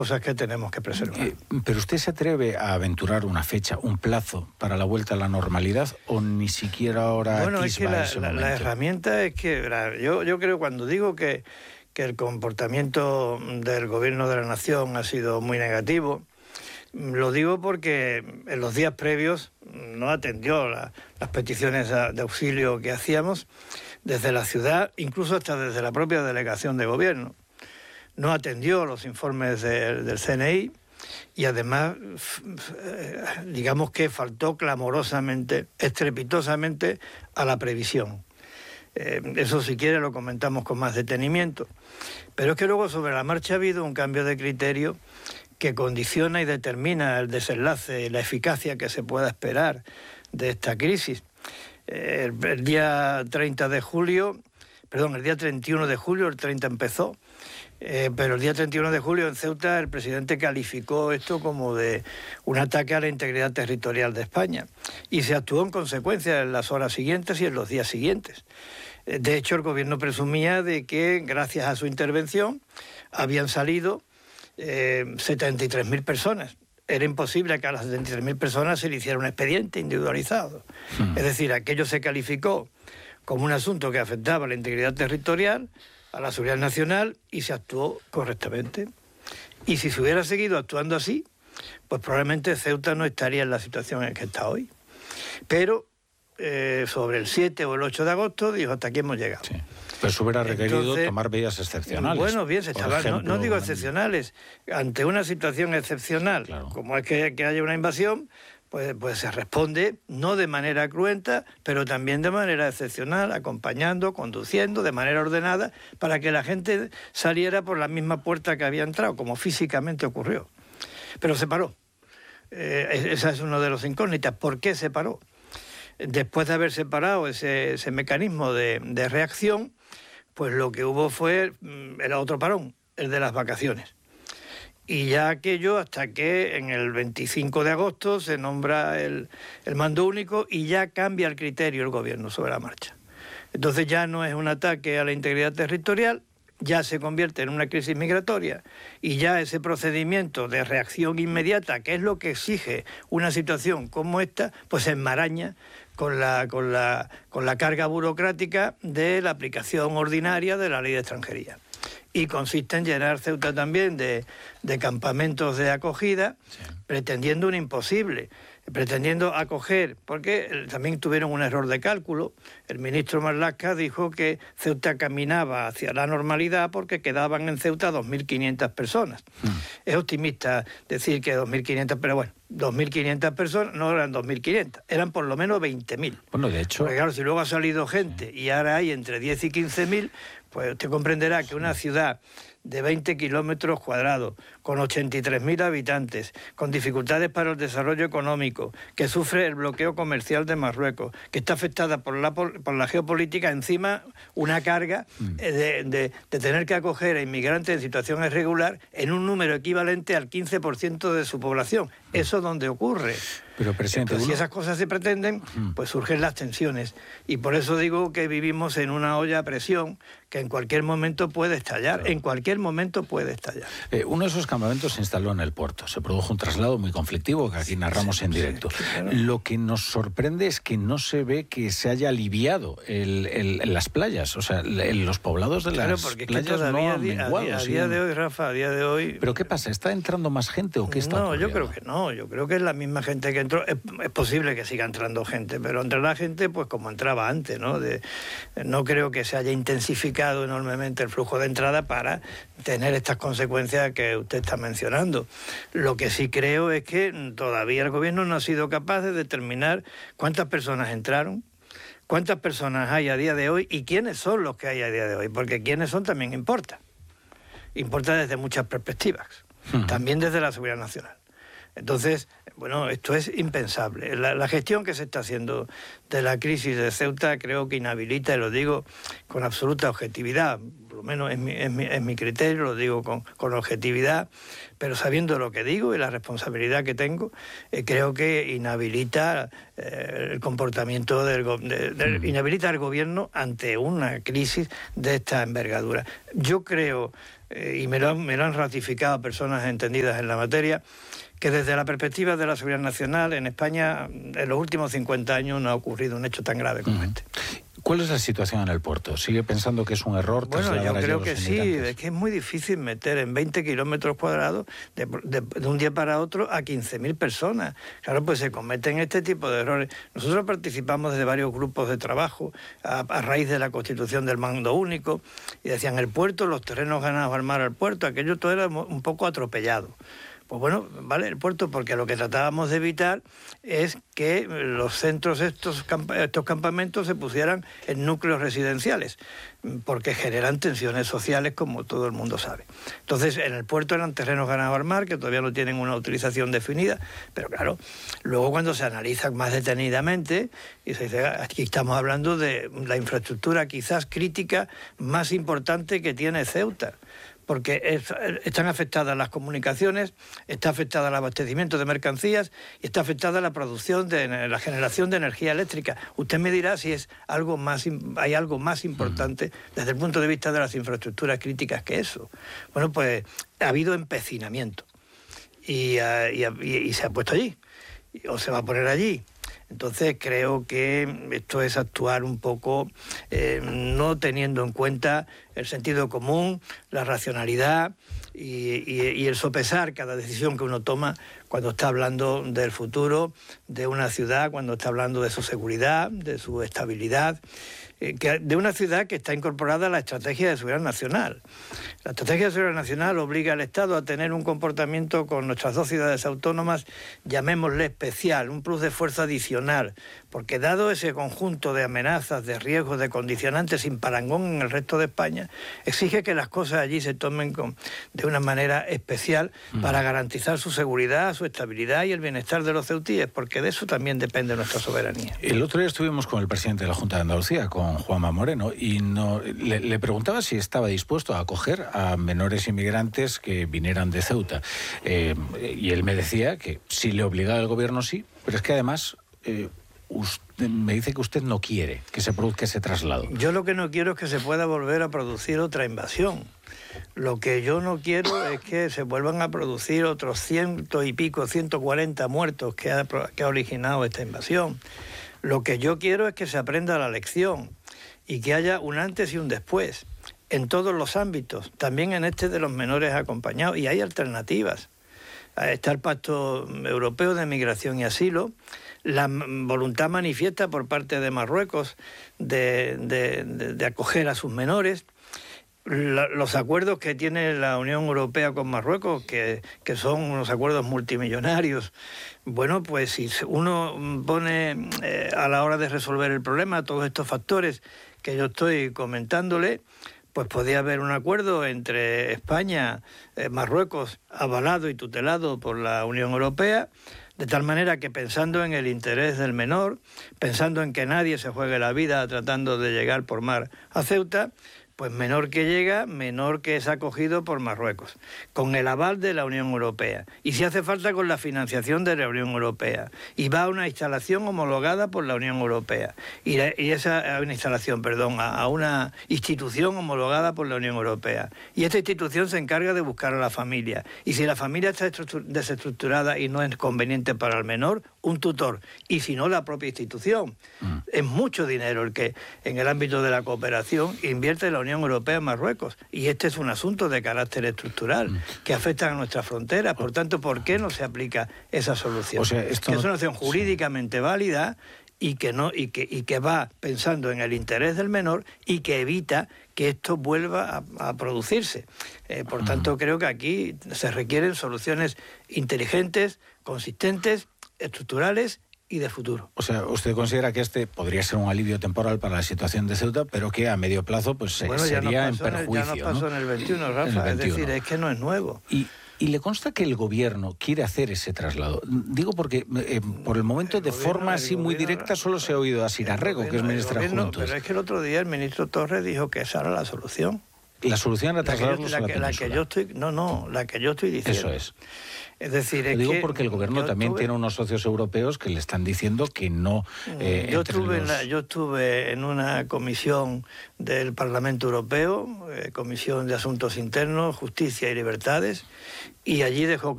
cosas que tenemos que preservar. ¿Pero usted se atreve a aventurar una fecha, un plazo para la vuelta a la normalidad o ni siquiera ahora? Bueno, es que la herramienta es que yo creo, cuando digo que el comportamiento del gobierno de la nación ha sido muy negativo, lo digo porque en los días previos no atendió las peticiones de auxilio que hacíamos desde la ciudad, incluso hasta desde la propia delegación de gobierno. No atendió los informes del CNI y además, digamos que faltó clamorosamente, estrepitosamente a la previsión. Eso, si quiere, lo comentamos con más detenimiento. Pero es que luego sobre la marcha ha habido un cambio de criterio que condiciona y determina el desenlace y la eficacia que se pueda esperar de esta crisis. El día 31 de julio, el 30 empezó, pero el día 31 de julio en Ceuta el presidente calificó esto como de un ataque a la integridad territorial de España y se actuó en consecuencia en las horas siguientes y en los días siguientes. De hecho, el gobierno presumía de que gracias a su intervención habían salido 73.000 personas. Era imposible que a las 73.000 personas se le hiciera un expediente individualizado. Es decir, aquello se calificó como un asunto que afectaba a la integridad territorial, a la seguridad nacional, y se actuó correctamente. Y si se hubiera seguido actuando así, pues probablemente Ceuta no estaría en la situación en que está hoy. Pero sobre el 7 o el 8 de agosto dijo, hasta aquí hemos llegado. Sí. Pero eso hubiera requerido tomar medidas excepcionales. Bueno, bien, no digo excepcionales. Ante una situación excepcional, claro, como es que haya una invasión, pues se responde no de manera cruenta, pero también de manera excepcional, acompañando, conduciendo, de manera ordenada, para que la gente saliera por la misma puerta que había entrado, como físicamente ocurrió. Pero se paró. Ese es uno de los incógnitas. ¿Por qué se paró? Después de haber separado ese mecanismo de reacción, pues lo que hubo fue el otro parón, el de las vacaciones. Y ya aquello hasta que en el 25 de agosto se nombra el mando único y ya cambia el criterio el gobierno sobre la marcha. Entonces ya no es un ataque a la integridad territorial, ya se convierte en una crisis migratoria y ya ese procedimiento de reacción inmediata, que es lo que exige una situación como esta, pues se enmaraña con la carga burocrática de la aplicación ordinaria de la ley de extranjería. Y consiste en llenar Ceuta también de campamentos de acogida, sí, pretendiendo un imposible, pretendiendo acoger, porque también tuvieron un error de cálculo. El ministro Marlaska dijo que Ceuta caminaba hacia la normalidad porque quedaban en Ceuta 2.500 personas. Es optimista decir que 2.500, pero bueno, 2.500 personas no eran 2.500, eran por lo menos 20.000. Bueno, de hecho... Porque claro, si luego ha salido gente y ahora hay entre 10 y 15.000, pues usted comprenderá que una ciudad de 20 kilómetros cuadrados, con 83.000 habitantes, con dificultades para el desarrollo económico, que sufre el bloqueo comercial de Marruecos, que está afectada por la geopolítica, encima una carga de tener que acoger a inmigrantes en situación irregular en un número equivalente al 15% de su población. ¿Eso es donde ocurre? Pero, presidente, si esas cosas se pretenden, pues surgen las tensiones. Y por eso digo que vivimos en una olla a presión que en cualquier momento puede estallar. Claro. En cualquier momento puede estallar. Uno de esos campamentos se instaló en el puerto. Se produjo un traslado muy conflictivo que aquí narramos en directo. Sí, claro. Lo que nos sorprende es que no se ve que se haya aliviado las playas. O sea, los poblados de las playas no han menguado. A día de hoy, Rafa, a día de hoy... ¿Pero qué pasa? ¿Está entrando más gente o qué está ocurriendo? Yo creo que no. Yo creo que es la misma gente que entró. Es posible que siga entrando gente, pero entrará gente pues como entraba antes, ¿no? No creo que se haya intensificado enormemente el flujo de entrada para tener estas consecuencias que usted está mencionando. Lo que sí creo es que todavía el gobierno no ha sido capaz de determinar cuántas personas entraron, cuántas personas hay a día de hoy y quiénes son los que hay a día de hoy, porque quiénes son también importa. Importa desde muchas perspectivas, también desde la seguridad nacional. Entonces, bueno, esto es impensable. La gestión que se está haciendo de la crisis de Ceuta creo que inhabilita, y lo digo con absoluta objetividad, por lo menos es mi criterio, lo digo con objetividad, pero sabiendo lo que digo y la responsabilidad que tengo, creo que inhabilita el comportamiento inhabilita al gobierno ante una crisis de esta envergadura. Yo creo, y me lo han ratificado personas entendidas en la materia, que desde la perspectiva de la seguridad nacional en España en los últimos 50 años no ha ocurrido un hecho tan grave como este. ¿Cuál es la situación en el puerto? ¿Sigue pensando que es un error? Bueno, yo creo que sí, es que es muy difícil meter en 20 kilómetros cuadrados de un día para otro a 15.000 personas. Claro, pues se cometen este tipo de errores. Nosotros participamos de varios grupos de trabajo a raíz de la constitución del mando único y decían el puerto, los terrenos ganados al mar al puerto, aquello todo era un poco atropellado. Pues bueno, vale el puerto, porque lo que tratábamos de evitar es que los centros, estos campamentos se pusieran en núcleos residenciales, porque generan tensiones sociales, como todo el mundo sabe. Entonces, en el puerto eran terrenos ganados al mar, que todavía no tienen una utilización definida, pero claro, luego cuando se analizan más detenidamente, y se dice, aquí estamos hablando de la infraestructura quizás crítica más importante que tiene Ceuta, porque están afectadas las comunicaciones, está afectada el abastecimiento de mercancías y está afectada la producción la generación de energía eléctrica. Usted me dirá si hay algo más importante desde el punto de vista de las infraestructuras críticas que eso. Bueno, pues ha habido empecinamiento y se ha puesto allí, o se va a poner allí. Entonces creo que esto es actuar un poco no teniendo en cuenta el sentido común, la racionalidad y el sopesar cada decisión que uno toma cuando está hablando del futuro de una ciudad, cuando está hablando de su seguridad, de su estabilidad, de una ciudad que está incorporada a la estrategia de seguridad nacional. La estrategia de seguridad nacional obliga al Estado a tener un comportamiento con nuestras dos ciudades autónomas, llamémosle especial, un plus de fuerza adicional, porque dado ese conjunto de amenazas, de riesgos, de condicionantes sin parangón en el resto de España, exige que las cosas allí se tomen de una manera especial para garantizar su seguridad, su estabilidad y el bienestar de los ceutíes, porque de eso también depende nuestra soberanía. El otro día estuvimos con el presidente de la Junta de Andalucía, con Juanma Moreno, y le preguntaba si estaba dispuesto a acoger a menores inmigrantes que vinieran de Ceuta. Y él me decía que si le obligaba el gobierno sí, pero es que además usted me dice que usted no quiere que se produzca ese traslado. Yo lo que no quiero es que se pueda volver a producir otra invasión. Lo que yo no quiero es que se vuelvan a producir otros 140 muertos que ha originado esta invasión. Lo que yo quiero es que se aprenda la lección y que haya un antes y un después en todos los ámbitos, también en este de los menores acompañados, y hay alternativas. Está el Pacto Europeo de Migración y Asilo, la voluntad manifiesta por parte de Marruecos de acoger a sus menores, los acuerdos que tiene la Unión Europea con Marruecos, que son unos acuerdos multimillonarios. Bueno, pues si uno pone a la hora de resolver el problema todos estos factores que yo estoy comentándole, pues podía haber un acuerdo entre España, Marruecos, avalado y tutelado por la Unión Europea, de tal manera que pensando en el interés del menor, pensando en que nadie se juegue la vida tratando de llegar por mar a Ceuta, pues menor que llega, menor que es acogido por Marruecos, con el aval de la Unión Europea, y si hace falta con la financiación de la Unión Europea, y va a una instalación homologada por la Unión Europea, a una institución homologada por la Unión Europea, y esta institución se encarga de buscar a la familia, y si la familia está desestructurada y no es conveniente para el menor, un tutor, y si no, la propia institución. Es mucho dinero el que en el ámbito de la cooperación invierte la Unión Europea en Marruecos, y este es un asunto de carácter estructural que afecta a nuestras fronteras. Por tanto, ¿por qué no se aplica esa solución? O sea, esto que es una opción jurídicamente válida y que va pensando en el interés del menor y que evita que esto vuelva a producirse. Por tanto, creo que aquí se requieren soluciones inteligentes, consistentes, estructurales y de futuro. O sea, ¿usted considera que este podría ser un alivio temporal para la situación de Ceuta, pero que a medio plazo pues sería en perjuicio? Ya nos pasó en el 21, Rafa. Es decir, es que no es nuevo. ¿Y le consta que el gobierno quiere hacer ese traslado? Digo porque por el momento de forma así muy directa solo se ha oído a Sira Rego, que es ministra de Juventud. Pero es que el otro día el ministro Torres dijo que esa era la solución. La solución era trasladarlos a la península. La que yo estoy diciendo. Eso es. Es decir, lo digo porque el gobierno también tiene unos socios europeos que le están diciendo que no. Yo estuve en una comisión del Parlamento Europeo, Comisión de Asuntos Internos, Justicia y Libertades, y allí dejó